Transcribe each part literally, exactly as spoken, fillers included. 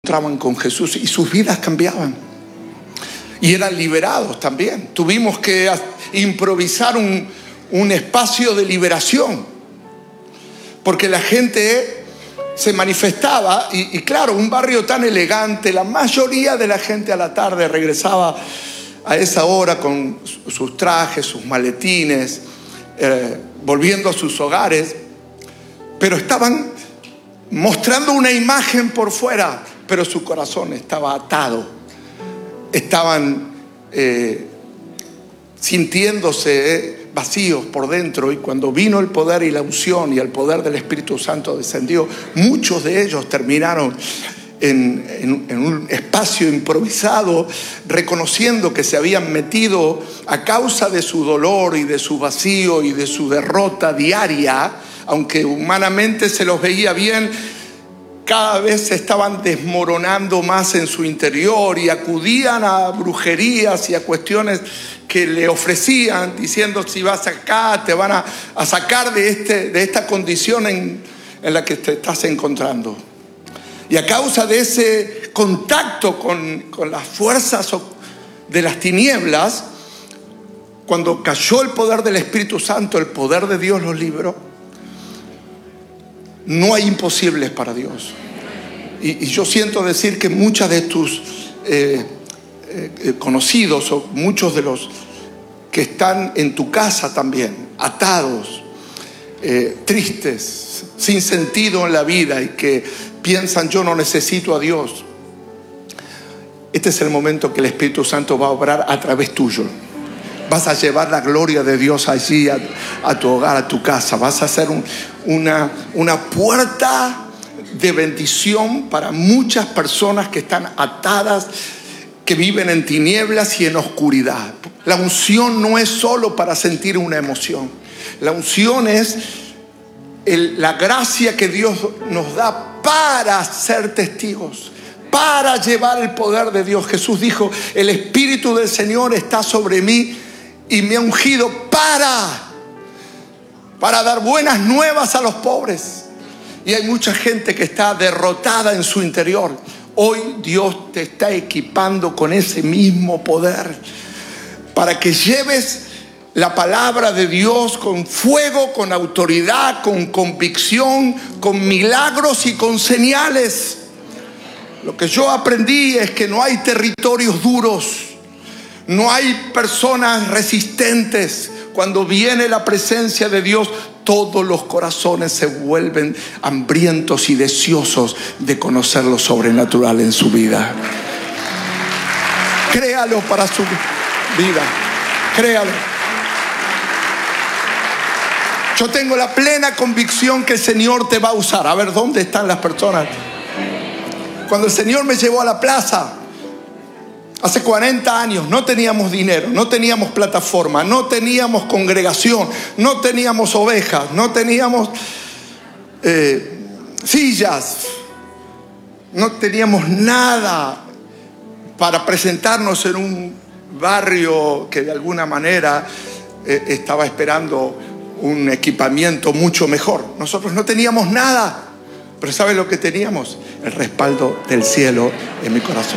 encontraban con Jesús y sus vidas cambiaban y eran liberados también. Tuvimos que improvisar un, un espacio de liberación porque la gente se manifestaba y, y claro, un barrio tan elegante, la mayoría de la gente a la tarde regresaba a esa hora con sus trajes, sus maletines, eh, volviendo a sus hogares, pero estaban mostrando una imagen por fuera, pero su corazón estaba atado. Estaban eh, sintiéndose eh, vacíos por dentro, y cuando vino el poder y la unción y el poder del Espíritu Santo descendió, muchos de ellos terminaron en, en, en un espacio improvisado, reconociendo que se habían metido a causa de su dolor y de su vacío y de su derrota diaria. Aunque humanamente se los veía bien, cada vez se estaban desmoronando más en su interior y acudían a brujerías y a cuestiones que le ofrecían, diciendo: si vas acá te van a, a sacar de, este, de esta condición en, en la que te estás encontrando. Y a causa de ese contacto con, con las fuerzas de las tinieblas, cuando cayó el poder del Espíritu Santo, el poder de Dios los libró. No hay imposibles para Dios. Y, y yo siento decir que muchas de tus eh, eh, conocidos, o muchos de los que están en tu casa también, atados, eh, tristes, sin sentido en la vida, y que piensan: yo no necesito a Dios. Este es el momento que el Espíritu Santo va a obrar a través tuyo. Vas a llevar la gloria de Dios allí a, a tu hogar, a tu casa. Vas a hacer un, una, una puerta de bendición para muchas personas que están atadas, que viven en tinieblas y en oscuridad. La unción no es solo para sentir una emoción. La unción es el, la gracia que Dios nos da para ser testigos, para llevar el poder de Dios. Jesús dijo: el Espíritu del Señor está sobre mí y me ha ungido para, para dar buenas nuevas a los pobres. Y hay mucha gente que está derrotada en su interior. Hoy Dios te está equipando con ese mismo poder para que lleves la palabra de Dios con fuego, con autoridad, con convicción, con milagros y con señales. Lo que yo aprendí es que no hay territorios duros. No hay personas resistentes. Cuando viene la presencia de Dios, todos los corazones se vuelven hambrientos y deseosos de conocer lo sobrenatural en su vida. Créalo para su vida. Créalo. Yo tengo la plena convicción que el Señor te va a usar. A ver, ¿dónde están las personas? Cuando el Señor me llevó a la plaza, hace cuarenta años, no teníamos dinero, no teníamos plataforma, no teníamos congregación, no teníamos ovejas, no teníamos eh, sillas, no teníamos nada para presentarnos en un barrio que de alguna manera eh, estaba esperando un equipamiento mucho mejor. Nosotros no teníamos nada, pero ¿saben lo que teníamos? El respaldo del cielo en mi corazón.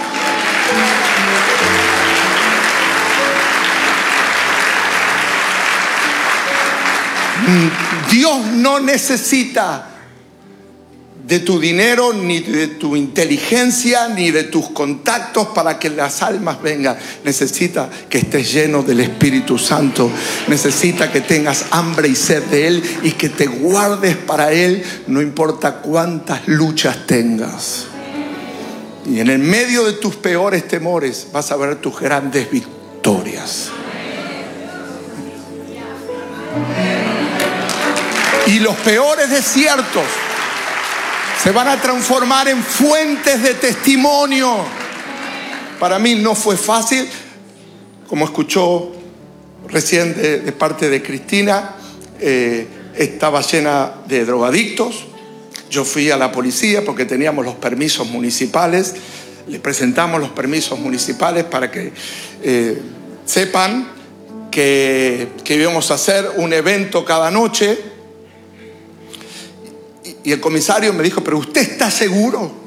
Dios no necesita de tu dinero, ni de tu inteligencia, ni de tus contactos para que las almas vengan. Necesita que estés lleno del Espíritu Santo. Necesita que tengas hambre y sed de Él y que te guardes para Él, no importa cuántas luchas tengas. Y en el medio de tus peores temores vas a ver tus grandes victorias. Y los peores desiertos se van a transformar en fuentes de testimonio. Para mí no fue fácil, como escuchó recién de, de parte de Cristina, eh, estaba llena de drogadictos. Yo fui a la policía porque teníamos los permisos municipales. Le presentamos los permisos municipales para que eh, sepan que, que íbamos a hacer un evento cada noche. Y el comisario me dijo: ¿pero usted está seguro?